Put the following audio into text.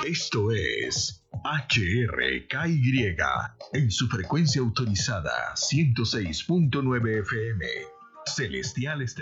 Esto es HRKY en su frecuencia autorizada 106.9 FM. Celestial Estéreo.